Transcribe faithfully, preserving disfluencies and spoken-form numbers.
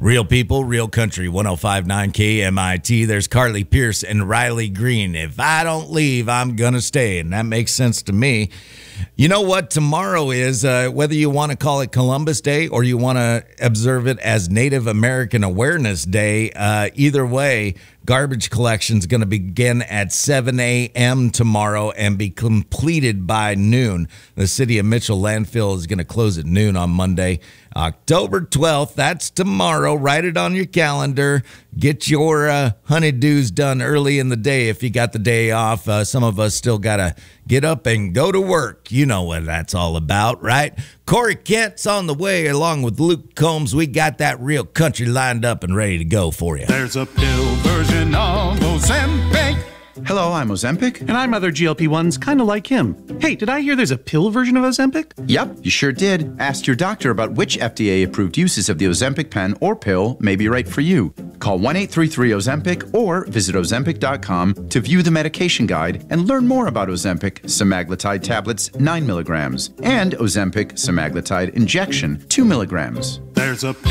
Real people, real country, one oh five point nine K M I T. There's Carly Pierce and Riley Green. If I don't leave, I'm going to stay. And that makes sense to me. You know what tomorrow is, uh, whether you want to call it Columbus Day or you want to observe it as Native American Awareness Day, uh, either way, garbage collection is going to begin at seven a.m. tomorrow and be completed by noon. The City of Mitchell landfill is going to close at noon on Monday, October twelfth. That's tomorrow. Write it on your calendar. Get your uh, honeydews done early in the day if you got the day off. Uh, some of us still got to get up and go to work. You know what that's all about, right? Corey Kent's on the way along with Luke Combs. We got that real country lined up and ready to go for you. There's a pill version of Ozempic. Hello, I'm Ozempic. And I'm other G L P ones kind of like him. Hey, did I hear there's a pill version of Ozempic? Yep, you sure did. Ask your doctor about which F D A-approved uses of the Ozempic pen or pill may be right for you. Call one eight three three Ozempic or visit Ozempic dot com to view the medication guide and learn more about Ozempic semaglutide tablets nine milligrams and Ozempic semaglutide injection two milligrams. There's a pill